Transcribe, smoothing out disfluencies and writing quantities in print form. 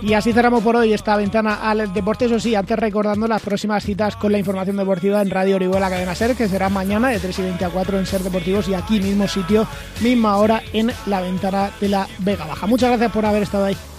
Y así cerramos por hoy esta ventana al deporte. Eso sí, antes recordando las próximas citas con la información deportiva en Radio Orihuela Cadena SER, que será mañana de 3:20 a 4 en SER Deportivos y aquí mismo sitio, misma hora en la ventana de la Vega Baja. Muchas gracias por haber estado ahí.